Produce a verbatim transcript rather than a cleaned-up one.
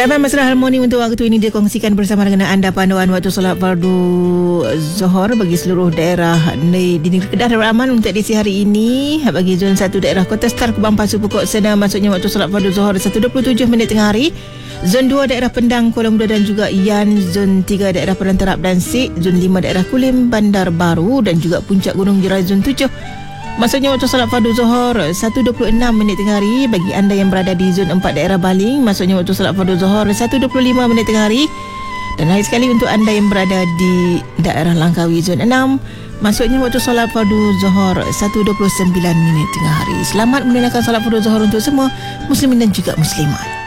F M Mesra Harmoni untuk waktu ini dia kongsikan bersama dengan anda panduan waktu solat fardu Zuhur bagi seluruh daerah di, di negeri Kedah Darul Aman untuk edisi hari ini. Bagi zon satu daerah Kota Star, Kubang, Pasu, Pokok, Sena, maksudnya waktu solat fardu Zuhur satu dua puluh tujuh minit tengah hari. Zon dua daerah Pendang, Kuala Muda dan juga Ian. Zon tiga daerah Padang Terap dan Sik. Zon lima daerah Kulim, Bandar Baru dan juga Puncak Gunung Jerai. Zon tujuh maksudnya waktu solat fardu Zuhur satu dua puluh enam minit tengah hari. Bagi anda yang berada di zon empat daerah Baling, maksudnya waktu solat fardu Zuhur satu dua puluh lima minit tengah hari. Dan lagi sekali untuk anda yang berada di daerah Langkawi zon enam, maksudnya waktu solat fardu Zuhur satu dua puluh sembilan minit tengah hari. Selamat menunaikan solat fardu Zuhur untuk semua muslimin dan juga muslimat.